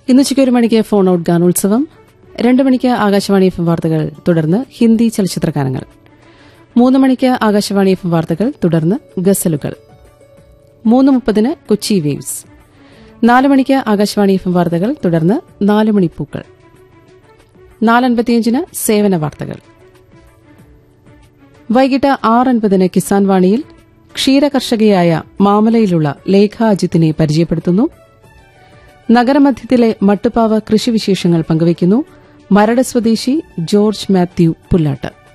ഇന്നുച്ചയ്ക്ക് 1 മണിക്ക് phone out ഗാനോത്സവം, 2 മണിക്ക് ആകാശവാണി എഫ് വാർത്തകൾ, തുടർന്ന് ഹിന്ദി ചലച്ചിത്ര ഗാനങ്ങൾ, 3 മണിക്ക് ആകാശവാണി എഫ് വാർത്തകൾ, തുടർന്ന് ഗസലുകൾ, 3:30 കൊച്ചി വേവ്സ്, 4 മണിക്ക് ആകാശവാണി എഫ് വാർത്തകൾ, തുടർന്ന് 4 മണിപ്പൂക്കൾ, 4:55 സേവന വാർത്തകൾ. വൈകിട്ട് 6:50 കിസാൻ വാണിയിൽ ക്ഷീരകർഷകയായ മാമലയിലുള്ള ലേഖ അജിത്തിനെ പരിചയപ്പെടുത്തുന്നു. നഗരമധ്യത്തിലെ മട്ടുപ്പാവ് കൃഷിവിശേഷങ്ങൾ പങ്കുവയ്ക്കുന്നു മരട് സ്വദേശി ജോർജ് മാത്യു പുല്ലാട്ട്.